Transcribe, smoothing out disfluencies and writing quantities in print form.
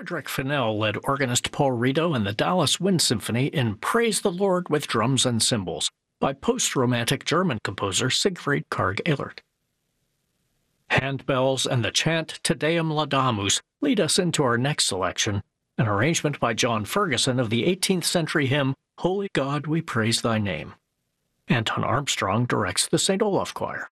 Frederick Fennell led organist Paul Rito and the Dallas Wind Symphony in Praise the Lord with Drums and Cymbals by post-Romantic German composer Siegfried Karg-Ehlert. Handbells and the chant Te Deum Laudamus lead us into our next selection, an arrangement by John Ferguson of the 18th century hymn Holy God, We Praise Thy Name. Anton Armstrong directs the St. Olaf Choir.